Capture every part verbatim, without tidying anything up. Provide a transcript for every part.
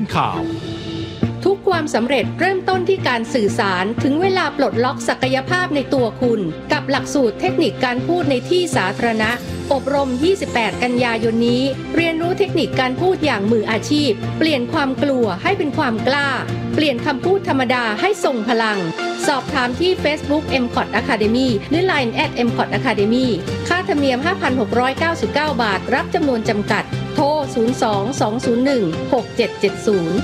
ข่าวทุกความสำเร็จเริ่มต้นที่การสื่อสารถึงเวลาปลดล็อกศักยภาพในตัวคุณกับหลักสูตรเทคนิคการพูดในที่สาธารณะอบรมยี่สิบแปดกันยายนนี้เรียนรู้เทคนิคการพูดอย่างมืออาชีพเปลี่ยนความกลัวให้เป็นความกล้าเปลี่ยนคำพูดธรรมดาให้ทรงพลังสอบถามที่ Facebook เอ็ม คอท Academy หรือ ไลน์ แอท เอ็ม คอท Academy ค่าธรรมเนียม ห้าพันหกร้อยเก้าสิบเก้า บาทรับจำนวนจำกัดโทรศูนย์ สอง สอง ศูนย์ หนึ่ง หก เจ็ด เจ็ด ศูนย์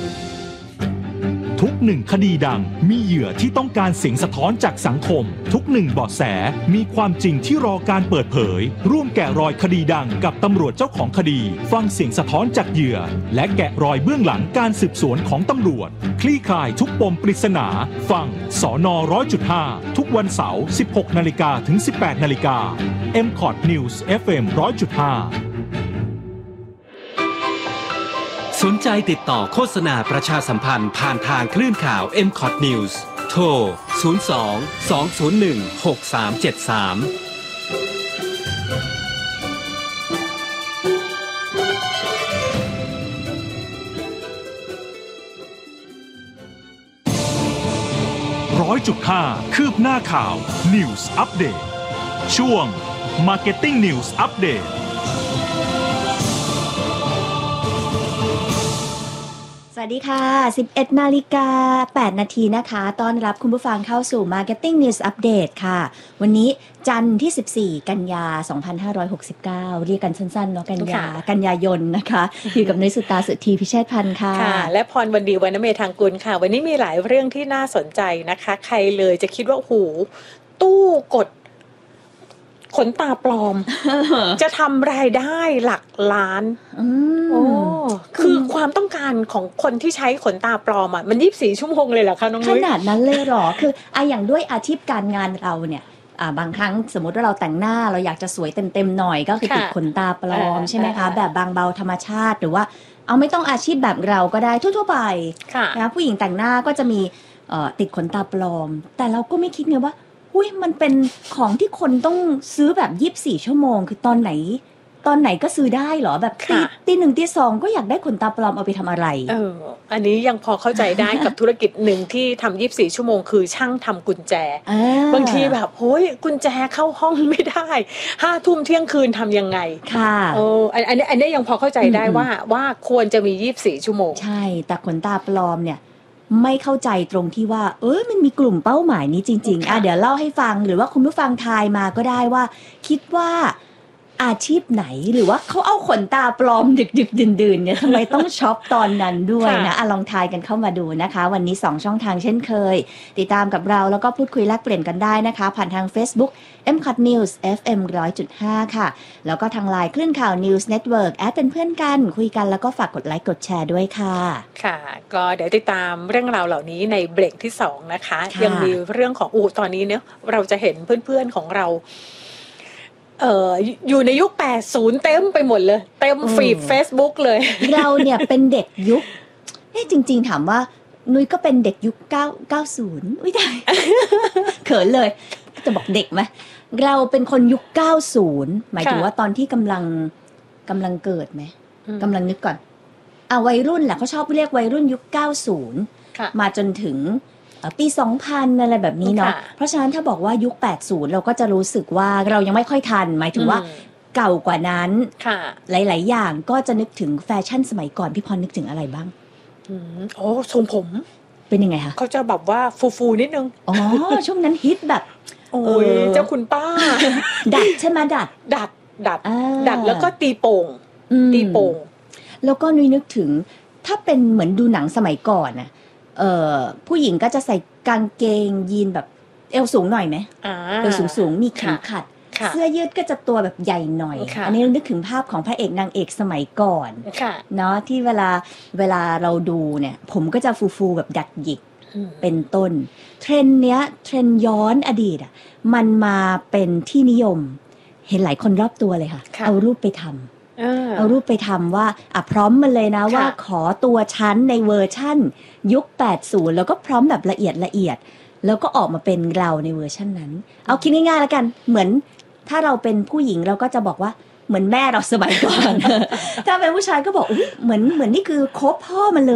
ทุกหนึ่งคดีดังมีเหยื่อที่ต้องการเสียงสะท้อนจากสังคมทุกหนึ่งเบาะแสมีความจริงที่รอการเปิดเผยร่วมแกะรอยคดีดังกับตำรวจเจ้าของคดีฟังเสียงสะท้อนจากเหยื่อและแกะรอยเบื้องหลังการสืบสวนของตำรวจคลี่คลายทุกปมปริศนาฟังสน หนึ่งร้อยจุดห้า ทุกวันเสาร์ สิบหกนาฬิกา ถึง สิบแปดนาฬิกา เอ็ม คอท News เอฟ เอ็ม หนึ่งร้อยจุดห้าสนใจติดต่อโฆษณาประชาสัมพันธ์ผ่านทางคลื่นข่าว เอ็ม คอท News โทร ศูนย์ สอง สอง ศูนย์ หนึ่ง หก สาม เจ็ด สามร้อยจุดห้า คืบหน้าข่าว News Update ช่วง Marketing News Update สวัสดีค่ะ สิบเอ็ดนาฬิกาแปดนาทีนะคะต้อนรับคุณผู้ฟังเข้าสู่ Marketing News Update ค่ะวันนี้จันทร์ที่สิบสี่กันยาสองพันห้าร้อยหกสิบเก้าเรียกกันสั้นๆเนาะกันยากันยายนนะคะอยู่กับนุ้ยสุตาสุธีพิเชษพันธ์ค่ะค่ะและพรวันดีวรรณเมธางกุลค่ะวันนี้มีหลายเรื่องที่น่าสนใจนะคะใครเลยจะคิดว่าโอ้โหตู้กดขนตาปลอม จะทำรายได้หลักล้านโอ้คือความต้องการของคนที่ใช้ขนตาปลอมอ่ะมันยี่สิบสี่ชั่วโมงเลยเหรอคะน้องนุ้ยขนาดนั้นเลยเหรอคืออ่ะอย่างด้วยอาชีพการงานเราเนี่ยอ่าบางครั้งสมมติว่าเราแต่งหน้าเราอยากจะสวยเต็มๆหน่อยก็คือติดขนตาปลอมใช่ไหมคะแบบบางเบาธรรมชาติหรือว่าเอาไม่ต้องอาชีพแบบเราก็ได้ทั่วๆไปนะผู้หญิงแต่งหน้าก็จะมีเอ่อติดขนตาปลอมแต่เราก็ไม่คิดไงว่าอุ้ยมันเป็นของที่คนต้องซื้อแบบยี่สิบสี่ชั่วโมงคือตอนไหนตอนไหนก็ซื้อได้เหรอแบบตีตีหนึ่งตีสองก็อยากได้ขนตาปลอมเอาไปทำอะไรเอออันนี้ยังพอเข้าใจได้กับธุรกิจหนึ่งที่ทำยี่สิบสี่ชั่วโมงคือช่างทำกุญแจบางทีแบบโอ้ยกุญแจเข้าห้องไม่ได้ห้าทุ่มเที่ยงคืนทำยังไงค่ะเอออันนี้อันนี้ยังพอเข้าใจได้ว่าว่าควรจะมียี่สิบสี่ชั่วโมงใช่แต่ขนตาปลอมเนี่ยไม่เข้าใจตรงที่ว่าเออมันมีกลุ่มเป้าหมายนี้จริงๆอ่ะเดี๋ยวเล่าให้ฟังหรือว่าคุณผู้ฟังทายมาก็ได้ว่าคิดว่าอาชีพไหนหรือว่าเขาเอาขนตาปลอมดึกๆดื่นๆเนี่ยทำไมต้องช็อปตอนนั้นด้วยนะอ่ะลองทายกันเข้ามาดูนะคะวันนี้สองช่องทางเช่นเคยติดตามกับเราแล้วก็พูดคุยแลกเปลี่ยนกันได้นะคะผ่านทาง Facebook เอ็ม คอท News เอฟ เอ็ม หนึ่งร้อยจุดห้า ค่ะแล้วก็ทาง ไลน์ คลื่นข่าว News Network แอดเป็นเพื่อนกันคุยกันแล้วก็ฝากกดไลค์กดแชร์ด้วยค่ะค่ะก็เดี๋ยวติดตามเรื่องราวเหล่านี้ในเบรกที่สองนะคะยังมีเรื่องของอูตอนนี้เนี่ยเราจะเห็นเพื่อนๆของเราเอ่ออยู่ในยุคแปดสิบเต็มไปหมดเลยเต็มฟีด Facebook เลยเราเนี่ยเป็นเด็กยุคเอ๊ะจริงๆถามว่านุ้ยก็เป็นเด็กยุคเก้า เก้าสิบอุ๊ยได้ เขินเลยจะบอกเด็กไหมเราเป็นคนยุคเก้าสิบหมายถึงว่าตอนที่กำลังกำลังเกิดไหมกำลังนึกก่อนอ่ะวัยรุ่นแหละเขาชอบเรียกวัยรุ่นยุคเก้าสิบมาจนถึงปีสองพันอะไรแบบนี้เนาะเพราะฉะนั้นถ้าบอกว่ายุคแปดสิบเราก็จะรู้สึกว่าเรายังไม่ค่อยทันหมายถึงว่าเก่ากว่านั้นหลายๆอย่างก็จะนึกถึงแฟชั่นสมัยก่อนพี่พรนึกถึงอะไรบ้างโอ้ทรงผมเป็นยังไงคะเขาจะแบบว่าฟูๆนิดนึงอ๋อช่วงนั้นฮิตแบบโอ้ยเจ้าคุณป้าดัดใช่ไหมดัดดัดดัดดัดแล้วก็ตีโป่งตีโป่งแล้วก็นึกถึงถ้าเป็นเหมือนดูหนังสมัยก่อนน่ะเอ่อผู้หญิงก็จะใส่กางเกงยีนแบบเอวสูงหน่อยไหมเอวสูงๆมีเข็มขัดเสื้อยืดก็จะตัวแบบใหญ่หน่อยอันนี้นึกถึงภาพของพระเอกนางเอกสมัยก่อนเนาะที่เวลาเวลาเราดูเนี่ยผมก็จะฟูๆแบบดัดหยิกเป็นต้นเทรนเนี้ยเทรนย้อนอดีตอ่ะมันมาเป็นที่นิยมเห็นหลายคนรอบตัวเลยค่ะเอารูปไปทำเอารูปไปทำว่าอ่ะพร้อมมาเลยนะว่าขอตัวชั้นในเวอร์ชั่นยุคแปดสิบแล้วก็พร้อมแบบละเอียดละเอียดแล้วก็ออกมาเป็นเราในเวอร์ชั่นนั้นเอาคิดง่ายๆแล้วกันเหมือนถ้าเราเป็นผู้หญิงเราก็จะบอกว่าเหมือนแม่เราสมัยก่อน ถ้าเป็นผู้ชายก็บอกอุ๊ยเหมือนเหมือนนี่คือโค้ชพ่อมันเลย